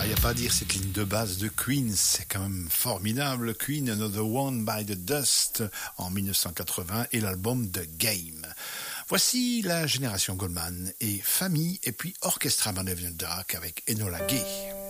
Il n'y a pas à dire, cette ligne de base de Queen, c'est quand même formidable. Queen, Another One by the Dust en 1980 et l'album The Game. Voici la génération Goldman et Famille et puis Orchestra Man of the Dark avec Enola Gay.